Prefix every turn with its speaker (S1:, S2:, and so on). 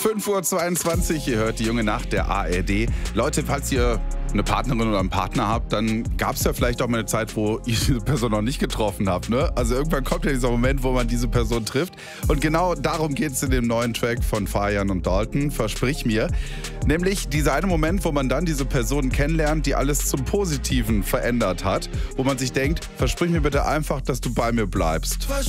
S1: 5:22 Uhr, ihr hört die junge Nacht der ARD. Leute, falls ihr eine Partnerin oder einen Partner habt, dann gab es ja vielleicht auch mal eine Zeit, wo ihr diese Person noch nicht getroffen habt. Ne? Also irgendwann kommt ja dieser Moment, wo man diese Person trifft. Und genau darum geht es in dem neuen Track von Fajan und Dalton, Versprich mir. Nämlich dieser eine Moment, wo man dann diese Person kennenlernt, die alles zum Positiven verändert hat. Wo man sich denkt, versprich mir bitte einfach, dass du bei mir bleibst.